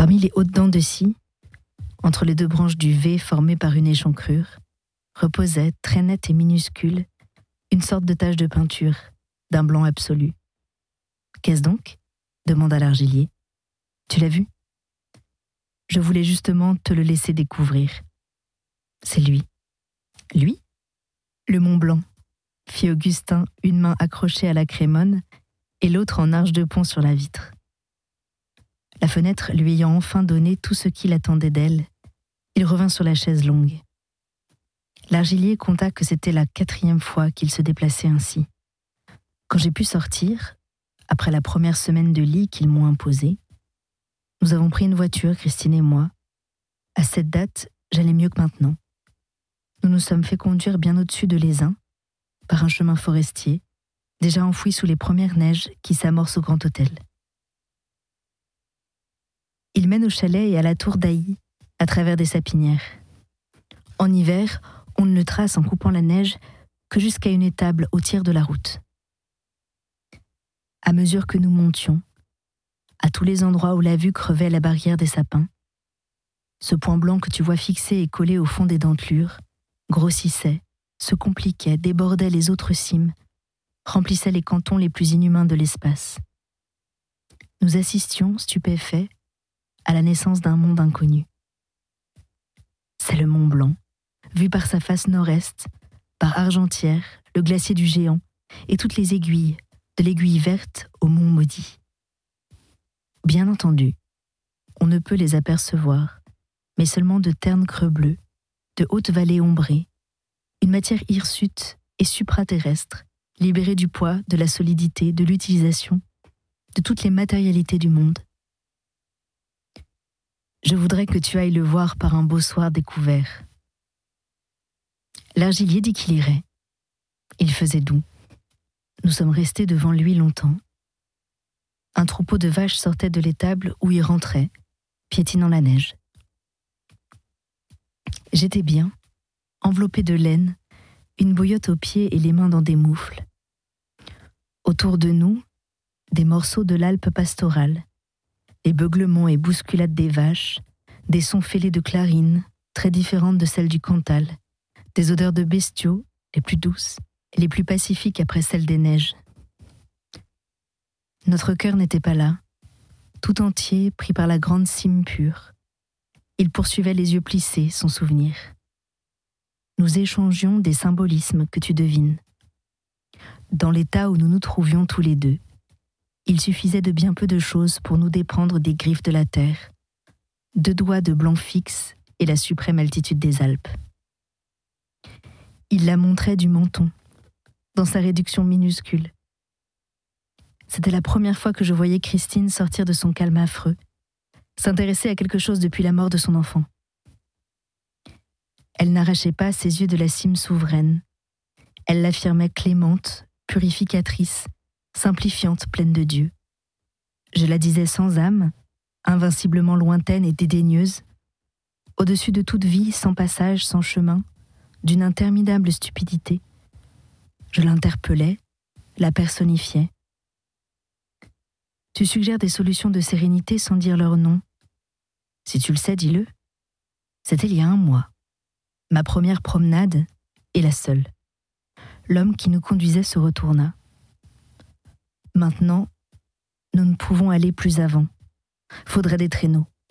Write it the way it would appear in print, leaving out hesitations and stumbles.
Parmi les hautes dents de scie, entre les deux branches du V formées par une échancrure, reposait, très nette et minuscule, une sorte de tache de peinture, d'un blanc absolu. « Qu'est-ce donc ?» demanda l'argilier. « Tu l'as vu ?» Je voulais justement te le laisser découvrir. C'est lui. Lui ? Le Mont Blanc, fit Augustin, une main accrochée à la crémone et l'autre en arche de pont sur la vitre. La fenêtre lui ayant enfin donné tout ce qu'il attendait d'elle, il revint sur la chaise longue. L'argilier conta que c'était la 4e fois qu'il se déplaçait ainsi. Quand j'ai pu sortir, après la première semaine de lit qu'ils m'ont imposée, nous avons pris une voiture, Christine et moi. À cette date, j'allais mieux que maintenant. Nous nous sommes fait conduire bien au-dessus de l'Aisin, par un chemin forestier, déjà enfoui sous les premières neiges qui s'amorcent au Grand Hôtel. Il mène au chalet et à la tour d'Ailly, à travers des sapinières. En hiver, on ne le trace en coupant la neige que jusqu'à une étable au tiers de la route. À mesure que nous montions, à tous les endroits où la vue crevait la barrière des sapins, ce point blanc que tu vois fixé et collé au fond des dentelures grossissait, se compliquait, débordait les autres cimes, remplissait les cantons les plus inhumains de l'espace. Nous assistions, stupéfaits, à la naissance d'un monde inconnu. C'est le Mont Blanc, vu par sa face nord-est, par Argentière, le glacier du Géant, et toutes les aiguilles, de l'aiguille verte au Mont Maudit. Bien entendu, on ne peut les apercevoir, mais seulement de ternes creux bleus, de hautes vallées ombrées, une matière hirsute et supraterrestre, libérée du poids, de la solidité, de l'utilisation, de toutes les matérialités du monde. Je voudrais que tu ailles le voir par un beau soir découvert. L'argilier dit qu'il irait. Il faisait doux. Nous sommes restés devant lui longtemps. Un troupeau de vaches sortait de l'étable où il rentrait, piétinant la neige. J'étais bien, enveloppée de laine, une bouillotte aux pieds et les mains dans des moufles. Autour de nous, des morceaux de l'Alpe pastorale, les beuglements et bousculades des vaches, des sons fêlés de clarines, très différentes de celles du Cantal, des odeurs de bestiaux, les plus douces et les plus pacifiques après celles des neiges. Notre cœur n'était pas là, tout entier pris par la grande cime pure. Il poursuivait les yeux plissés son souvenir. Nous échangions des symbolismes que tu devines. Dans l'état où nous nous trouvions tous les deux, il suffisait de bien peu de choses pour nous déprendre des griffes de la terre, 2 doigts de blanc fixe et la suprême altitude des Alpes. Il la montrait du menton, dans sa réduction minuscule. C'était la première fois que je voyais Christine sortir de son calme affreux, s'intéresser à quelque chose depuis la mort de son enfant. Elle n'arrachait pas ses yeux de la cime souveraine. Elle l'affirmait clémente, purificatrice, simplifiante, pleine de Dieu. Je la disais sans âme, invinciblement lointaine et dédaigneuse, au-dessus de toute vie, sans passage, sans chemin, d'une interminable stupidité. Je l'interpellais, la personnifiais. Tu suggères des solutions de sérénité sans dire leur nom. Si tu le sais, dis-le. C'était il y a 1 mois. Ma première promenade et la seule. L'homme qui nous conduisait se retourna. Maintenant, nous ne pouvons aller plus avant. Faudrait des traîneaux.